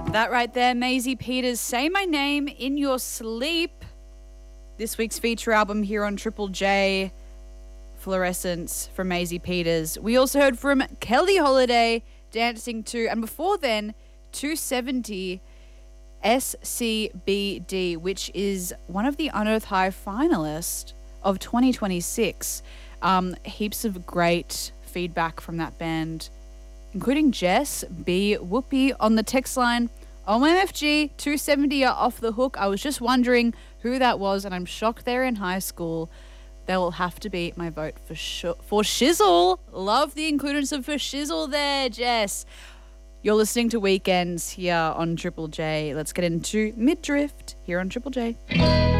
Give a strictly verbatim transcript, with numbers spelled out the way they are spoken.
That right there, Maisie Peters, Say My Name in Your Sleep. This week's feature album here on Triple J, Fluorescence from Maisie Peters. We also heard from Kelly Holiday, Dancing to, and before then, two seventy S C B D, which is one of the Unearth High finalists of twenty twenty-six. Um, heaps of great feedback from that band, including Jess B. Whoopi on the text line. O M F G, two seventy are off the hook. I was just wondering who that was, and I'm shocked they're in high school. They will have to be my vote for sh- for Shizzle. Love the inclusion of for Shizzle there, Jess. You're listening to Weekends here on Triple J. Let's get into Midrift here on Triple J.